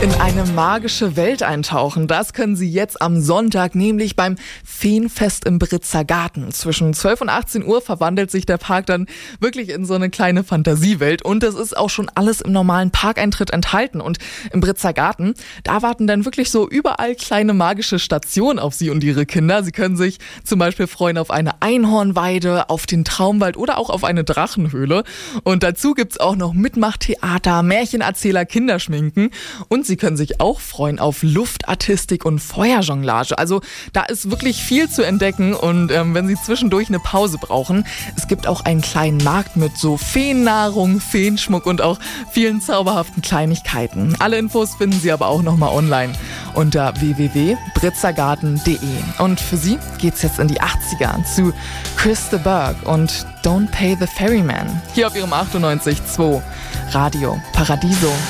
In eine magische Welt eintauchen. Das können Sie jetzt am Sonntag, nämlich beim Feenfest im Britzer Garten. Zwischen 12 und 18 Uhr verwandelt sich der Park dann wirklich in so eine kleine Fantasiewelt. Und es ist auch schon alles im normalen Parkeintritt enthalten. Und im Britzer Garten, da warten dann wirklich so überall kleine magische Stationen auf Sie und Ihre Kinder. Sie können sich zum Beispiel freuen auf eine Einhornweide, auf den Traumwald oder auch auf eine Drachenhöhle. Und dazu gibt's auch noch Mitmachtheater, Märchenerzähler, Kinderschminken. Und Sie können sich auch freuen auf Luftartistik und Feuerjonglage. Also da ist wirklich viel zu entdecken und wenn Sie zwischendurch eine Pause brauchen, es gibt auch einen kleinen Markt mit so Feennahrung, Feenschmuck und auch vielen zauberhaften Kleinigkeiten. Alle Infos finden Sie aber auch nochmal online unter www.britzergarten.de. Und für Sie geht's jetzt in die 80er zu Chris de Burgh und Don't Pay the Ferryman. Hier auf Ihrem 98.2 Radio Paradiso.